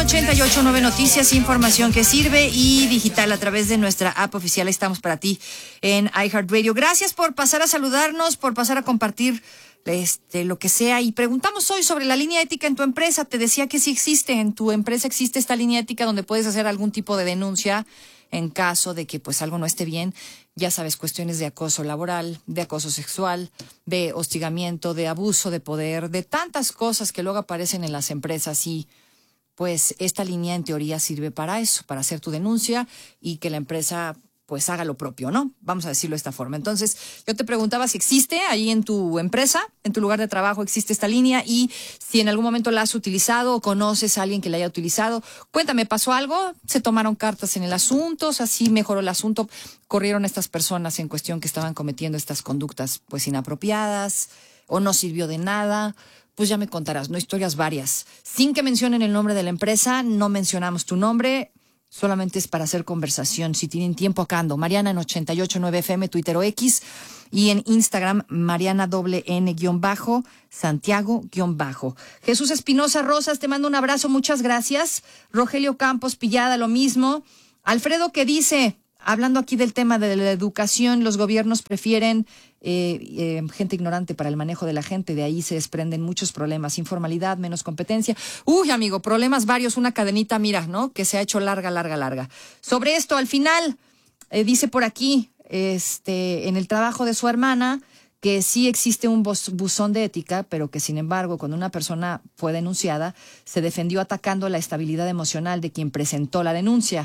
88.9 Noticias, información que sirve y digital a través de nuestra app oficial. Ahí estamos para ti en iHeartRadio. Gracias por pasar a saludarnos, por pasar a compartir lo que sea. Y preguntamos hoy sobre la línea ética en tu empresa. Te decía que sí existe, en tu empresa existe esta línea ética donde puedes hacer algún tipo de denuncia en caso de que pues algo no esté bien. Ya sabes, cuestiones de acoso laboral, de acoso sexual, de hostigamiento, de abuso de poder, de tantas cosas que luego aparecen en las empresas. Y pues esta línea en teoría sirve para eso, para hacer tu denuncia y que la empresa pues haga lo propio, ¿no? Vamos a decirlo de esta forma. Entonces, yo te preguntaba si existe ahí en tu empresa, en tu lugar de trabajo existe esta línea y si en algún momento la has utilizado o conoces a alguien que la haya utilizado. Cuéntame, ¿pasó algo? ¿Se tomaron cartas en el asunto? O sea, ¿sí mejoró el asunto? ¿Corrieron a estas personas en cuestión que estaban cometiendo estas conductas pues inapropiadas? ¿O no sirvió de nada? Pues ya me contarás, ¿no? Historias varias. Sin que mencionen el nombre de la empresa, no mencionamos tu nombre. Solamente es para hacer conversación. Si tienen tiempo, acá ando. Mariana en 88.9 FM, Twitter o X. Y en Instagram, Mariana _N_ Santiago _ Jesús Espinosa Rosas, te mando un abrazo. Muchas gracias. Rogelio Campos Pillada, lo mismo. Alfredo, ¿qué dice? Hablando aquí del tema de la educación, los gobiernos prefieren gente ignorante para el manejo de la gente. De ahí se desprenden muchos problemas, informalidad, menos competencia. Uy, amigo, problemas varios, una cadenita, mira, ¿no? Que se ha hecho larga. Sobre esto, al final, dice por aquí, en el trabajo de su hermana, que sí existe un buzón de ética, pero que sin embargo, cuando una persona fue denunciada, se defendió atacando la estabilidad emocional de quien presentó la denuncia.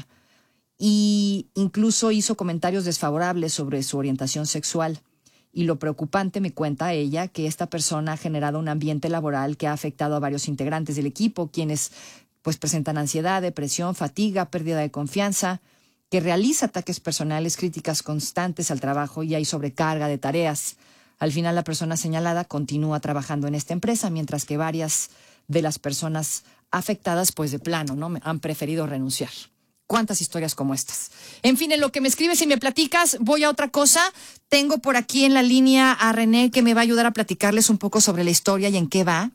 Y incluso hizo comentarios desfavorables sobre su orientación sexual. Y lo preocupante, me cuenta ella, que esta persona ha generado un ambiente laboral que ha afectado a varios integrantes del equipo, quienes pues presentan ansiedad, depresión, fatiga, pérdida de confianza, que realiza ataques personales, críticas constantes al trabajo y hay sobrecarga de tareas. Al final, la persona señalada continúa trabajando en esta empresa, mientras que varias de las personas afectadas, pues de plano, ¿no? Han preferido renunciar. ¿Cuántas historias como estas? En fin, en lo que me escribes y me platicas, voy a otra cosa. Tengo por aquí en la línea a René, que me va a ayudar a platicarles un poco sobre la historia y en qué va.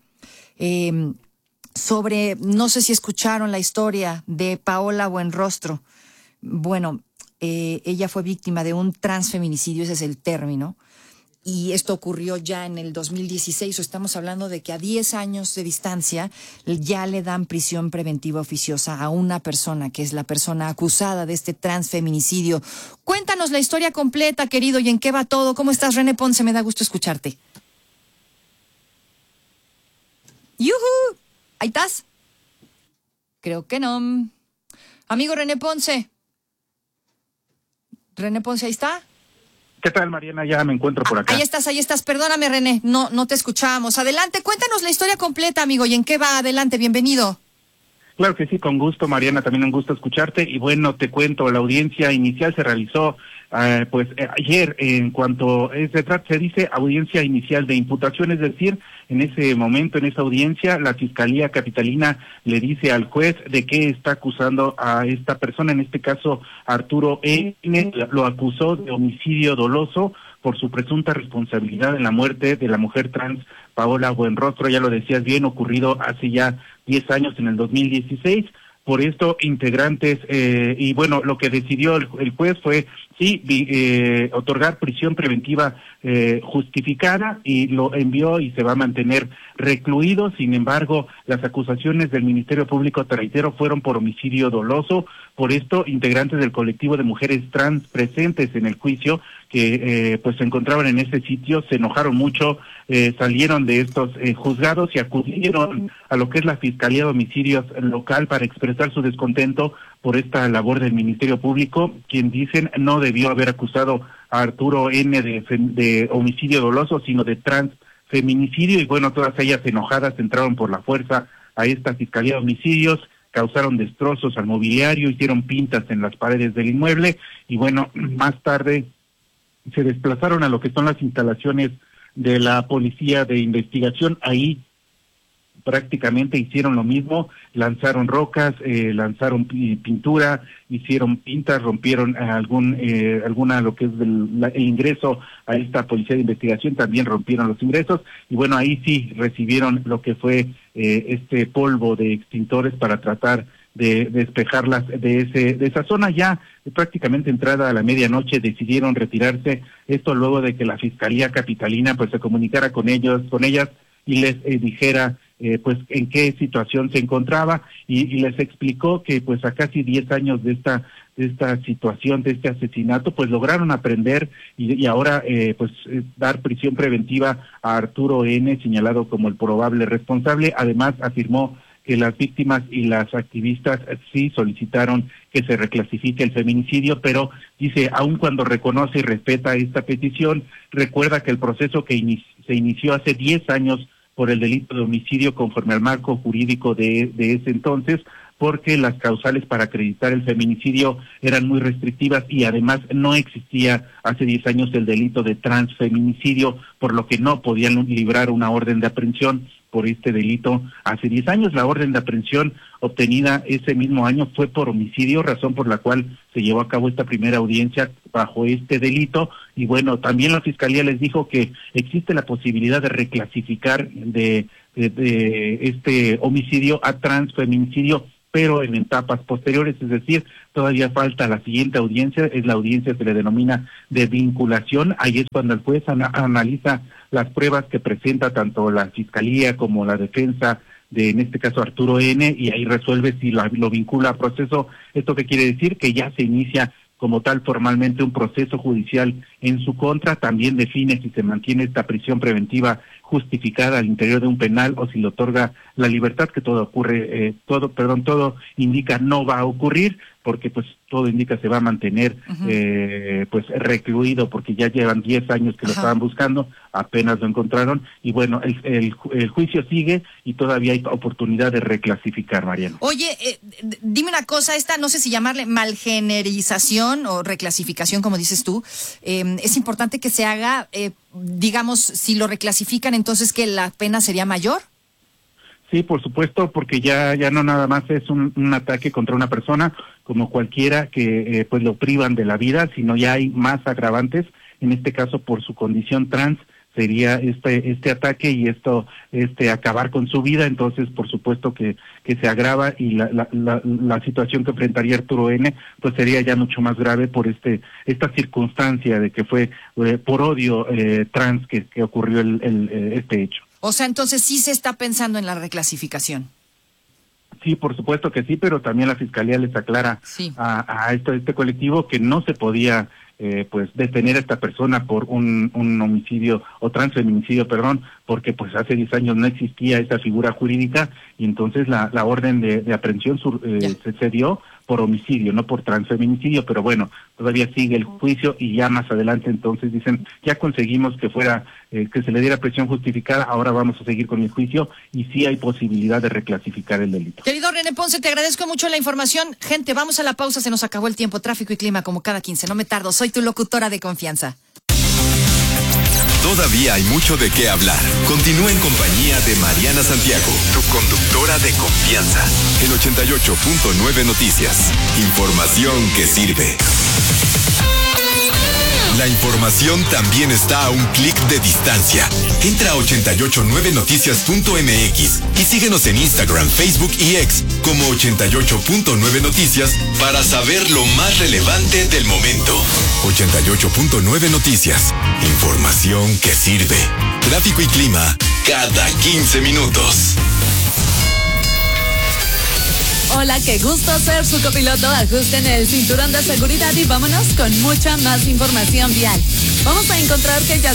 No sé si escucharon la historia de Paola Buenrostro. Bueno, ella fue víctima de un transfeminicidio, ese es el término. Y esto ocurrió ya en el 2016, o estamos hablando de que a 10 años de distancia ya le dan prisión preventiva oficiosa a una persona que es la persona acusada de este transfeminicidio. Cuéntanos la historia completa, querido, y en qué va todo. ¿Cómo estás, René Ponce? Me da gusto escucharte. ¡Yujú! ¿Ahí estás? Creo que no. Amigo René Ponce. ¿René Ponce ahí está? ¿Qué tal, Mariana? Ya me encuentro por acá. Ahí estás. Perdóname, René, no te escuchábamos. Adelante, cuéntanos la historia completa, amigo, y en qué va. Adelante, bienvenido. Claro que sí, con gusto, Mariana, también un gusto escucharte. Y bueno, te cuento, la audiencia inicial se realizó ayer. En cuanto se dice audiencia inicial de imputación, es decir, en ese momento, en esa audiencia, la Fiscalía Capitalina le dice al juez de qué está acusando a esta persona, en este caso Arturo N., lo acusó de homicidio doloso por su presunta responsabilidad en la muerte de la mujer trans Paola Buenrostro. Ya lo decías bien, ocurrido hace ya 10 años, en el 2016. Por esto, integrantes, y bueno, lo que decidió el juez fue, otorgar prisión preventiva justificada, y lo envió y se va a mantener recluido. Sin embargo, las acusaciones del Ministerio Público, te reitero, fueron por homicidio doloso. Por esto, integrantes del colectivo de mujeres trans presentes en el juicio, que pues se encontraban en ese sitio, se enojaron mucho, salieron de estos juzgados y acudieron a lo que es la Fiscalía de Homicidios local para expresar su descontento por esta labor del Ministerio Público, quien dicen no debió haber acusado a Arturo N. de homicidio doloso, sino de transfeminicidio. Y bueno, todas ellas enojadas entraron por la fuerza a esta Fiscalía de Homicidios, causaron destrozos al mobiliario, hicieron pintas en las paredes del inmueble y bueno, más tarde se desplazaron a lo que son las instalaciones de la Policía de Investigación. Ahí prácticamente hicieron lo mismo, lanzaron rocas, lanzaron pintura, hicieron pintas, rompieron alguna lo que es el ingreso a esta policía de investigación, también rompieron los ingresos, y bueno, ahí sí recibieron lo que fue este polvo de extintores para tratar de despejarlas de esa zona. Ya prácticamente entrada a la medianoche decidieron retirarse, esto luego de que la Fiscalía Capitalina pues se comunicara con ellas y les dijera pues en qué situación se encontraba, y les explicó que pues a casi 10 años de esta situación, de este asesinato, pues lograron aprender y ahora dar prisión preventiva a Arturo N., señalado como el probable responsable. Además afirmó que las víctimas y las activistas sí solicitaron que se reclasifique el feminicidio, pero dice, aun cuando reconoce y respeta esta petición, recuerda que el proceso que se inició hace 10 años por el delito de homicidio conforme al marco jurídico de ese entonces, porque las causales para acreditar el feminicidio eran muy restrictivas y además no existía hace 10 años el delito de transfeminicidio, por lo que no podían librar una orden de aprehensión por este delito hace 10 años. La orden de aprehensión obtenida ese mismo año fue por homicidio, razón por la cual se llevó a cabo esta primera audiencia bajo este delito. Y bueno, también la Fiscalía les dijo que existe la posibilidad de reclasificar de este homicidio a transfeminicidio, pero en etapas posteriores, es decir, todavía falta la siguiente audiencia, es la audiencia que se le denomina de vinculación. Ahí es cuando el juez analiza las pruebas que presenta tanto la Fiscalía como la defensa de, en este caso, Arturo N., y ahí resuelve si lo vincula a proceso. ¿Esto qué quiere decir? Que ya se inicia como tal formalmente un proceso judicial en su contra. También define si se mantiene esta prisión preventiva justificada al interior de un penal o si le otorga la libertad, que todo indica no va a ocurrir, porque pues todo indica se va a mantener pues recluido, porque ya llevan 10 años que lo estaban buscando, apenas lo encontraron, y bueno, el juicio sigue y todavía hay oportunidad de reclasificar, Mariana. Oye, dime una cosa, esta no sé si llamarle malgenerización o reclasificación, como dices tú, es importante que se haga, digamos, si lo reclasifican, entonces que la pena sería mayor. Sí, por supuesto, porque ya no nada más es un ataque contra una persona como cualquiera que pues lo privan de la vida, sino ya hay más agravantes. En este caso, por su condición trans, sería este ataque y acabar con su vida. Entonces, por supuesto que se agrava, y la situación que enfrentaría Arturo N. pues sería ya mucho más grave por esta circunstancia de que fue por odio trans que ocurrió este hecho. O sea, entonces sí se está pensando en la reclasificación. Sí, por supuesto que sí, pero también la Fiscalía les aclara a este colectivo que no se podía pues detener a esta persona por un homicidio o transfeminicidio, porque pues hace 10 años no existía esa figura jurídica, y entonces la orden de aprehensión se dio por homicidio, no por transfeminicidio, pero bueno, todavía sigue el juicio y ya más adelante entonces dicen, ya conseguimos que fuera, que se le diera prisión justificada, ahora vamos a seguir con el juicio y sí hay posibilidad de reclasificar el delito. Querido René Ponce, te agradezco mucho la información. Gente, vamos a la pausa, se nos acabó el tiempo, tráfico y clima como cada 15, no me tardo, soy tu locutora de confianza. Todavía hay mucho de qué hablar. Continúa en compañía de Mariana Santiago, tu conductora de confianza. En 88.9 Noticias. Información que sirve. La información también está a un clic de distancia. Entra a 889noticias.mx y síguenos en Instagram, Facebook y X como 88.9 Noticias para saber lo más relevante del momento. 88.9 Noticias. Información que sirve. Tráfico y clima cada 15 minutos. Hola, qué gusto ser su copiloto. Ajusten el cinturón de seguridad y vámonos con mucha más información vial. Vamos a encontrar que ya